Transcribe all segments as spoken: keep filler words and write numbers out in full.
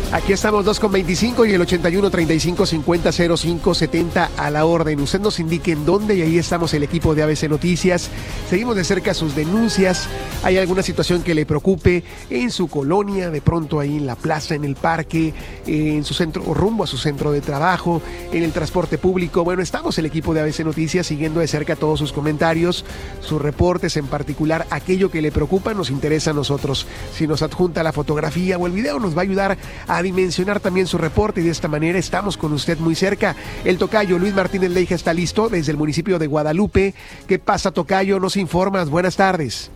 Aquí estamos dos con veinticinco y el ochenta y uno, treinta y cinco, cincuenta, cero cinco, setenta a la orden. Usted nos indique en dónde y ahí estamos el equipo de A B C Noticias. Seguimos de cerca sus denuncias. ¿Hay alguna situación que le preocupe en su colonia, de pronto ahí en la plaza, en el parque, en su centro o rumbo a su centro de trabajo, en el transporte público? Bueno, estamos el equipo de A B C Noticias siguiendo de cerca todos sus comentarios, sus reportes, en particular aquello que le preocupa nos interesa a nosotros. Si nos adjunta la fotografía o el video nos va a ayudar a a dimensionar también su reporte y de esta manera estamos con usted muy cerca. El tocayo Luis Martínez Leija está listo desde el municipio de Guadalupe. ¿Qué pasa, tocayo? Nos informas. Buenas tardes.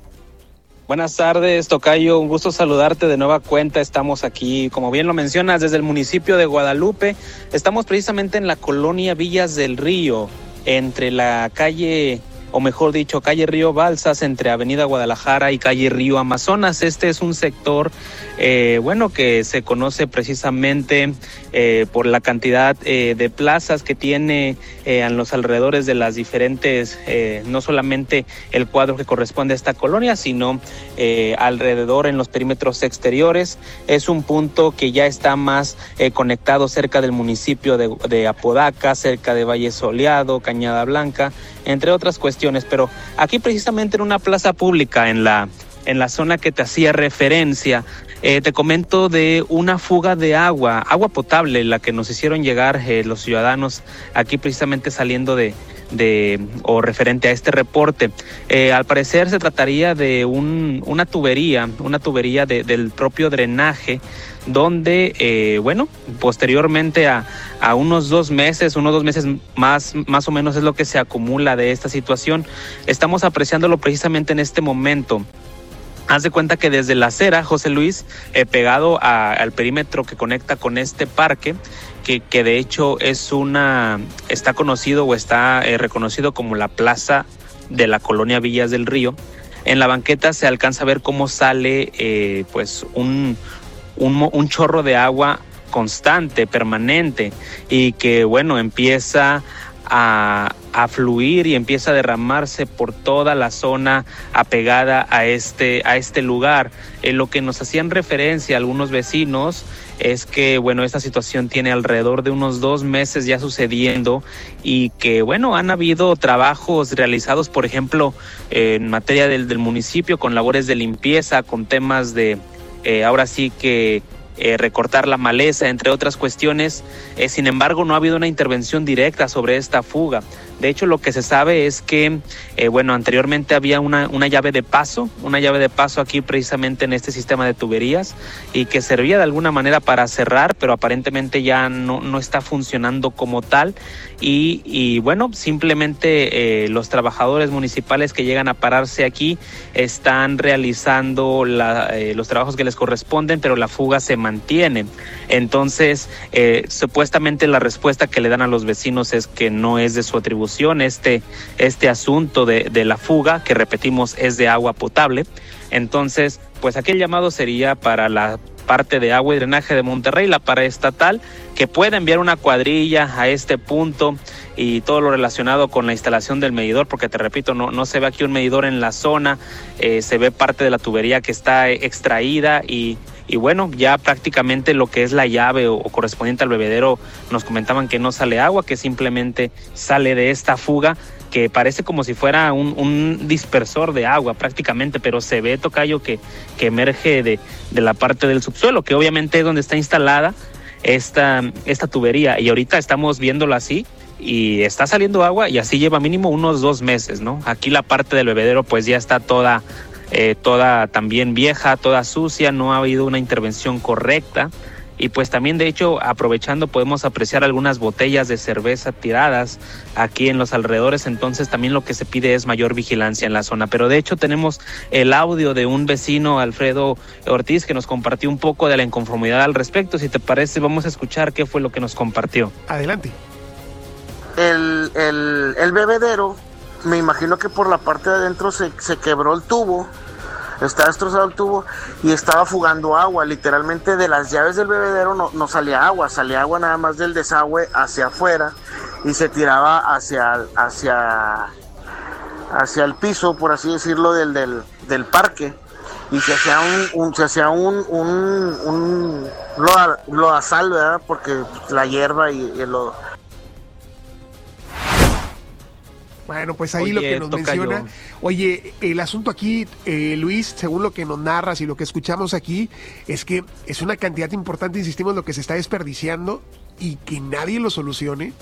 Buenas tardes, tocayo. Un gusto saludarte de nueva cuenta. Estamos aquí, como bien lo mencionas, desde el municipio de Guadalupe. Estamos precisamente en la colonia Villas del Río, entre la calle... o mejor dicho, calle Río Balsas, entre Avenida Guadalajara y calle Río Amazonas. Este es un sector, eh, bueno, que se conoce precisamente eh, por la cantidad eh, de plazas que tiene eh, en los alrededores de las diferentes, eh, no solamente el cuadro que corresponde a esta colonia, sino eh, alrededor en los perímetros exteriores. Es un punto que ya está más eh, conectado cerca del municipio de, de Apodaca, cerca de Valle Soleado, Cañada Blanca, entre otras cuestiones, pero aquí precisamente en una plaza pública, en la, en la zona que te hacía referencia, eh, te comento de una fuga de agua, agua potable, la que nos hicieron llegar eh, los ciudadanos aquí precisamente saliendo de, de o referente a este reporte. Eh, al parecer se trataría de un, una tubería, una tubería de, del propio drenaje, donde, eh, bueno, posteriormente a, a unos dos meses, unos dos meses más, más o menos es lo que se acumula de esta situación. Estamos apreciándolo precisamente en este momento. Haz de cuenta que desde la acera, José Luis, eh, pegado a, al perímetro que conecta con este parque, que, que de hecho es una, está conocido o está eh, reconocido como la plaza de la colonia Villas del Río. En la banqueta se alcanza a ver cómo sale eh, pues un Un, un chorro de agua constante, permanente, y que bueno, empieza a, a fluir y empieza a derramarse por toda la zona apegada a este, a este lugar. En lo que nos hacían referencia algunos vecinos es que bueno, esta situación tiene alrededor de unos dos meses ya sucediendo y que bueno, han habido trabajos realizados, por ejemplo, en materia del, del municipio, con labores de limpieza, con temas de Eh, ahora sí que eh, recortar la maleza, entre otras cuestiones. Eh, sin embargo, no ha habido una intervención directa sobre esta fuga. De hecho, lo que se sabe es que, eh, bueno, anteriormente había una, una llave de paso, una llave de paso aquí precisamente en este sistema de tuberías y que servía de alguna manera para cerrar, pero aparentemente ya no, no está funcionando como tal. Y, y bueno, simplemente eh, los trabajadores municipales que llegan a pararse aquí están realizando la, eh, los trabajos que les corresponden, pero la fuga se mantiene. Entonces, eh, supuestamente la respuesta que le dan a los vecinos es que no es de su atribución este, este asunto de, de la fuga, que repetimos es de agua potable. Entonces, pues aquí el llamado sería para la parte de agua y drenaje de Monterrey, la paraestatal, que pueda enviar una cuadrilla a este punto y todo lo relacionado con la instalación del medidor, porque te repito, no, no se ve aquí un medidor en la zona, eh, se ve parte de la tubería que está extraída y Y bueno, ya prácticamente lo que es la llave o, o correspondiente al bebedero, nos comentaban que no sale agua, que simplemente sale de esta fuga, que parece como si fuera un, un dispersor de agua prácticamente, pero se ve, tocayo, que, que emerge de, de la parte del subsuelo, que obviamente es donde está instalada esta, esta tubería. Y ahorita estamos viéndolo así y está saliendo agua y así lleva mínimo unos dos meses, ¿no? Aquí la parte del bebedero pues ya está toda... Eh, toda también vieja, toda sucia, no ha habido una intervención correcta y pues también de hecho aprovechando podemos apreciar algunas botellas de cerveza tiradas aquí en los alrededores, entonces también lo que se pide es mayor vigilancia en la zona, pero de hecho tenemos el audio de un vecino, Alfredo Ortiz, que nos compartió un poco de la inconformidad al respecto. Si te parece, vamos a escuchar qué fue lo que nos compartió. Adelante. El, el, el bebedero, me imagino que por la parte de adentro se, se quebró el tubo, está destrozado el tubo y estaba fugando agua. Literalmente de las llaves del bebedero no, no salía agua, salía agua nada más del desagüe hacia afuera y se tiraba hacia, hacia, hacia el piso, por así decirlo, del, del, del parque. y se hacía un, un se hacía un, un, un loa, lodazal, ¿verdad? Porque la hierba y, y el lodo. Bueno, pues ahí Oye, lo que nos tocayo. menciona. Oye, el asunto aquí, eh, Luis, según lo que nos narras y lo que escuchamos aquí, es que es una cantidad importante, insistimos, lo que se está desperdiciando y que nadie lo solucione.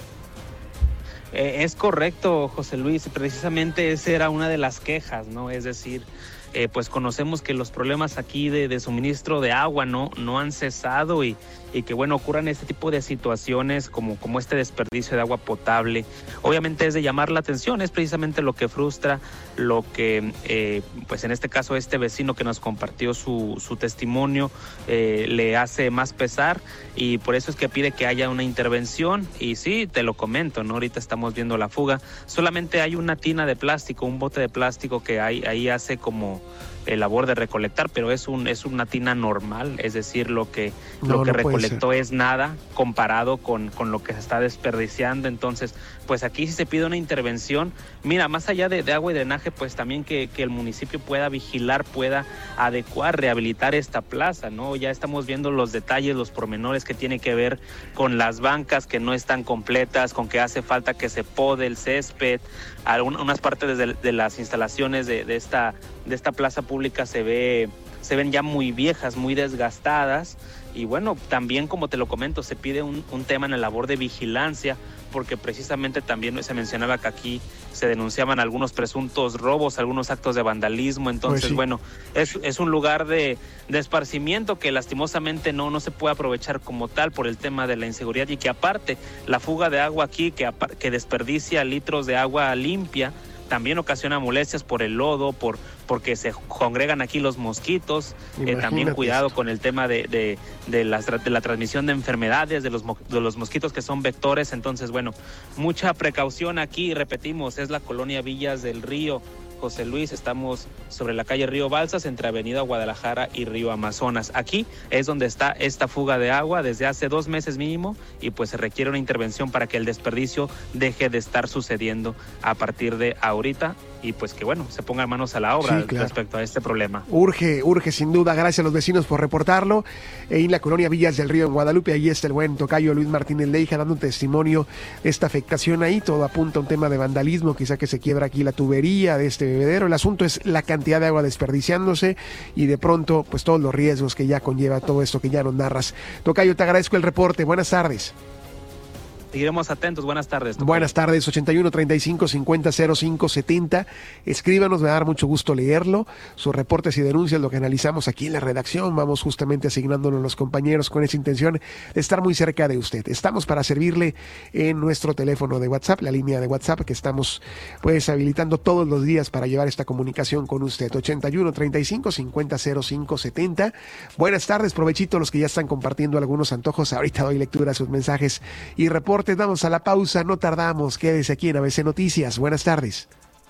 Eh, es correcto, José Luis, precisamente esa era una de las quejas, ¿no? Es decir, eh, pues conocemos que los problemas aquí de, de suministro de agua no, no han cesado y, y que, bueno, ocurran este tipo de situaciones como, como este desperdicio de agua potable. Obviamente es de llamar la atención, es precisamente lo que frustra, lo que, eh, pues en este caso, este vecino que nos compartió su, su testimonio eh, le hace más pesar y por eso es que pide que haya una intervención. Y sí, te lo comento, ¿no? Ahorita estamos viendo la fuga. Solamente hay una tina de plástico, un bote de plástico que hay, ahí hace como eh, labor de recolectar, pero es un es una tina normal, es decir, lo que No, lo que no puede recolectó es nada comparado con, con lo que se está desperdiciando. Entonces, pues aquí sí se pide una intervención. Mira, más allá de, de agua y drenaje, pues también que, que el municipio pueda vigilar, pueda adecuar, rehabilitar esta plaza, ¿no? Ya estamos viendo los detalles, los pormenores que tiene que ver con las bancas que no están completas, con que hace falta que se pode el césped, algunas partes de, de las instalaciones de, de esta de esta plaza pública se ve se ven ya muy viejas, muy desgastadas. Y bueno, también, como te lo comento, se pide un, un tema en la labor de vigilancia, porque precisamente también se mencionaba que aquí se denunciaban algunos presuntos robos, algunos actos de vandalismo. Entonces, Pues sí. bueno, es, es un lugar de, de esparcimiento que lastimosamente no, no se puede aprovechar como tal por el tema de la inseguridad, y que aparte la fuga de agua aquí, que, que desperdicia litros de agua limpia, también ocasiona molestias por el lodo, por porque se congregan aquí los mosquitos. Eh, también cuidado esto. Con el tema de, de, de, la, de la transmisión de enfermedades, de los, de los mosquitos que son vectores. Entonces, bueno, mucha precaución aquí. Repetimos, es la colonia Villas del Río, José Luis. Estamos sobre la calle Río Balsas, entre Avenida Guadalajara y Río Amazonas. Aquí es donde está esta fuga de agua desde hace dos meses mínimo, y pues se requiere una intervención para que el desperdicio deje de estar sucediendo a partir de ahorita, y pues que bueno, se pongan manos a la obra, sí, claro, respecto a este problema. Urge, urge sin duda. Gracias a los vecinos por reportarlo. En la colonia Villas del Río en Guadalupe, ahí está el buen tocayo Luis Martínez Leija dando un testimonio de esta afectación ahí. Todo apunta a un tema de vandalismo, quizá que se quiebra aquí la tubería de este bebedero. El asunto es la cantidad de agua desperdiciándose y de pronto pues todos los riesgos que ya conlleva todo esto que ya nos narras. Tocayo, te agradezco el reporte. Buenas tardes. Seguiremos atentos. Buenas tardes. Tocayo. Buenas tardes. ochenta y uno, treinta y cinco, cincuenta, cero cinco, setenta. Escríbanos, me va a dar mucho gusto leerlo. Sus reportes y denuncias, lo que analizamos aquí en la redacción. Vamos justamente asignándonos los compañeros con esa intención de estar muy cerca de usted. Estamos para servirle en nuestro teléfono de WhatsApp, la línea de WhatsApp que estamos pues habilitando todos los días para llevar esta comunicación con usted. ochenta y uno, treinta y cinco, cincuenta, cero cinco, setenta. Buenas tardes, provechito los que ya están compartiendo algunos antojos. Ahorita doy lectura a sus mensajes y reportes. Damos a la pausa, no tardamos. Quédese aquí en A B C Noticias. Buenas tardes.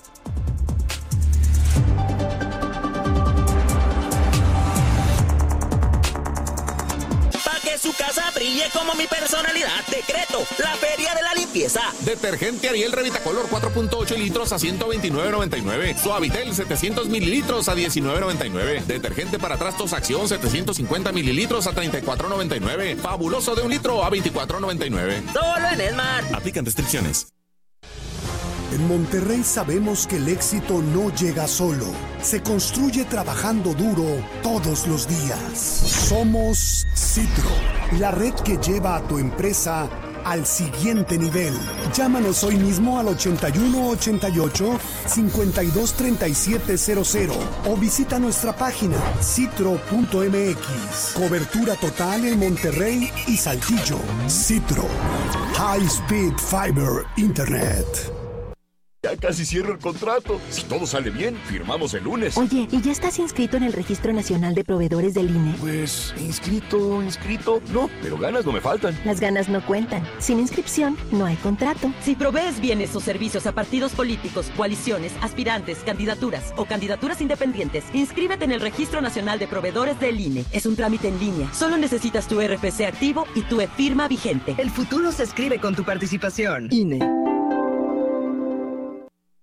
Para que su casa brille como mi personalidad, decreto la feria de la limpieza. Detergente Ariel Revitacolor cuatro punto ocho litros a ciento veintinueve noventa y nueve. Suavitel setecientos mililitros a diecinueve noventa y nueve. Detergente para trastos Acción setecientos cincuenta mililitros a treinta y cuatro noventa y nueve. Fabuloso de un litro a veinticuatro noventa y nueve. Solo en Esmart. Aplican restricciones. En Monterrey sabemos que el éxito no llega solo, se construye trabajando duro todos los días. Somos Citro, la red que lleva a tu empresa al siguiente nivel. Llámanos hoy mismo al ochenta y uno, ochenta y ocho, cincuenta y dos, treinta y siete cero cero o visita nuestra página citro punto m x. Cobertura total en Monterrey y Saltillo. Citro, High Speed Fiber Internet. Ya casi cierro el contrato. Si todo sale bien, firmamos el lunes. Oye, ¿y ya estás inscrito en el Registro Nacional de Proveedores del I N E? Pues, inscrito, inscrito, no, pero ganas no me faltan. Las ganas no cuentan. Sin inscripción, no hay contrato. Si provees bienes o servicios a partidos políticos, coaliciones, aspirantes, candidaturas o candidaturas independientes, inscríbete en el Registro Nacional de Proveedores del I N E. Es un trámite en línea. Solo necesitas tu R F C activo y tu e-firma vigente. El futuro se escribe con tu participación. I N E. Los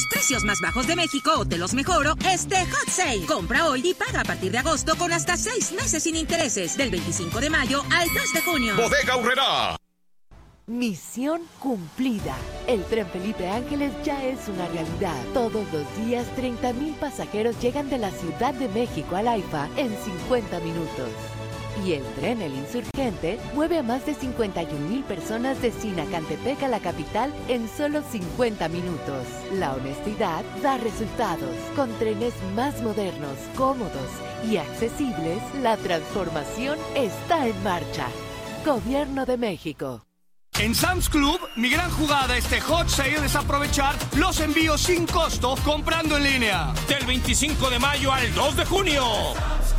precios más bajos de México o te los mejoro este Hot Sale. Compra hoy y paga a partir de agosto con hasta seis meses sin intereses. Del veinticinco de mayo al dos de junio. Bodega Aurrerá. Misión cumplida. El tren Felipe Ángeles ya es una realidad. Todos los días, treinta mil pasajeros llegan de la Ciudad de México al AIFA en cincuenta minutos. Y el tren El Insurgente mueve a más de cincuenta y un mil personas de Sinacantepec a la capital en solo cincuenta minutos. La honestidad da resultados. Con trenes más modernos, cómodos y accesibles, la transformación está en marcha. Gobierno de México. En Sam's Club, mi gran jugada este Hot Sale es aprovechar los envíos sin costo comprando en línea. Del veinticinco de mayo al dos de junio.